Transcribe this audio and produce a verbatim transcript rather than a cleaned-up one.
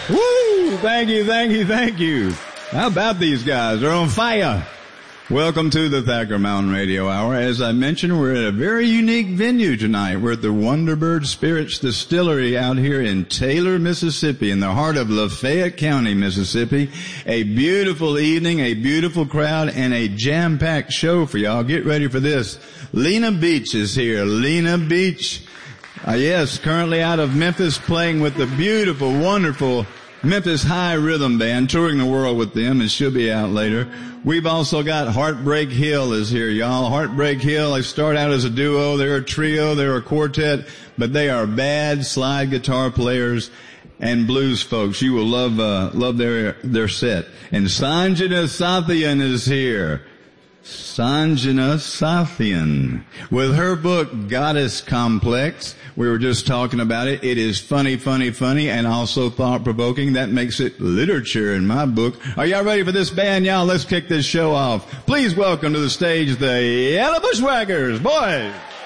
Woo! Thank you, thank you, thank you. How about these guys? They're on fire. Welcome to the Thacker Mountain Radio Hour. As I mentioned, we're at a very unique venue tonight. We're at the Wonderbird Spirits Distillery out here in Taylor, Mississippi, in the heart of Lafayette County, Mississippi. A beautiful evening, a beautiful crowd, and a jam-packed show for y'all. Get ready for this. Lena Beach is here. Lena Beach. Uh, yes, currently out of Memphis, playing with the beautiful, wonderful Memphis High Rhythm Band, touring the world with them, and she'll be out later. We've also got Heartbreak Hill is here, y'all. Heartbreak Hill, they start out as a duo, they're a trio, they're a quartet, but they are bad slide guitar players and blues folks. You will love, uh, love their, their set. And Sanjana Sathian is here. Sanjana Sathian. With her book, Goddess Complex. We were just talking about it. It is funny, funny, funny, and also thought-provoking. That makes it literature in my book. Are y'all ready for this band, y'all? Let's kick this show off. Please welcome to the stage the Yellow Bushwhackers. Boys!